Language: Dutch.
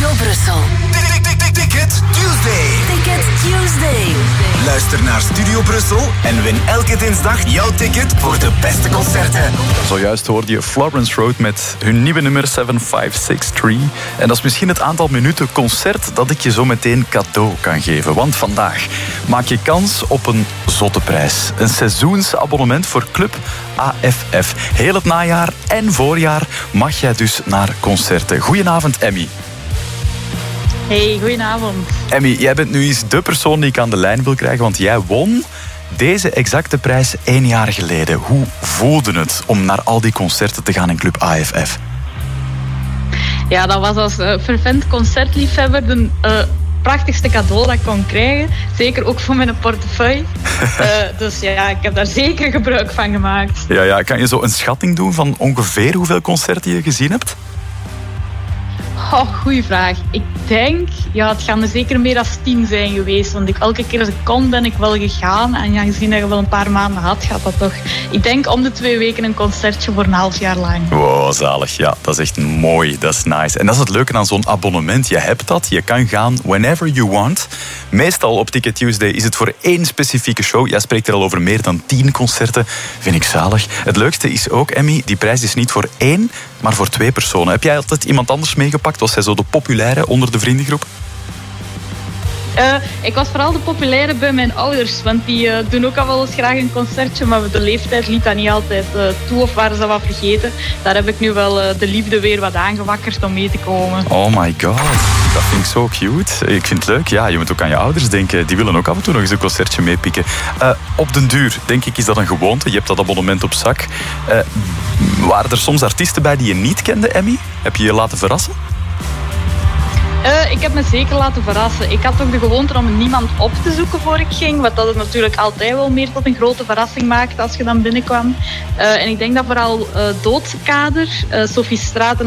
Studio Brussel. Ticket Tuesday. Ticket Tuesday. Luister naar Studio Brussel en win elke dinsdag jouw ticket voor de beste concerten. Zojuist hoorde je Florence Road met hun nieuwe nummer 7563. En dat is misschien het aantal minuten concert dat ik je zo meteen cadeau kan geven. Want vandaag maak je kans op een zotte prijs. Een seizoensabonnement voor Club AFF. Heel het najaar en voorjaar mag jij dus naar concerten. Goedenavond, Emmy. Hey, goedenavond. Emmy, jij bent nu eens de persoon die ik aan de lijn wil krijgen, want jij won deze exacte prijs 1 jaar geleden. Hoe voelde het om naar al die concerten te gaan in Club AFF? Ja, dat was als fervent concertliefhebber de prachtigste cadeau dat ik kon krijgen. Zeker ook voor mijn portefeuille. Dus ja, ik heb daar zeker gebruik van gemaakt. Ja, kan je zo een schatting doen van ongeveer hoeveel concerten je gezien hebt? Goeie vraag. Ik denk, het gaan er zeker meer dan 10 zijn geweest. Want elke keer als ik kon, ben ik wel gegaan. En ja, gezien dat je wel een paar maanden had, gaat dat toch... Ik denk om de 2 weken een concertje voor een half jaar lang. Wow, zalig. Ja, dat is echt mooi. Dat is nice. En dat is het leuke aan zo'n abonnement. Je hebt dat. Je kan gaan whenever you want. Meestal op Ticket Tuesday is het voor 1 specifieke show. Jij spreekt er al over meer dan 10 concerten. Vind ik zalig. Het leukste is ook, Emmy, die prijs is niet voor 1, maar voor 2 personen. Heb jij altijd iemand anders meegepakt? Was zij zo de populaire onder de vriendengroep? Ik was vooral de populaire bij mijn ouders. Want die doen ook al wel eens graag een concertje. Maar de leeftijd liet dat niet altijd toe of waren ze wat vergeten. Daar heb ik nu wel de liefde weer wat aangewakkerd om mee te komen. Oh my god, dat vind ik zo cute. Ik vind het leuk. Ja, je moet ook aan je ouders denken. Die willen ook af en toe nog eens een concertje meepikken. Op den duur, denk ik, is dat een gewoonte. Je hebt dat abonnement op zak. Waren er soms artiesten bij die je niet kende, Emmy? Heb je je laten verrassen? Ik heb me zeker laten verrassen. Ik had ook de gewoonte om niemand op te zoeken voor ik ging. Wat dat het natuurlijk altijd wel meer tot een grote verrassing maakte als je dan binnenkwam. En ik denk dat vooral Doodse Kader, Sophie Straat en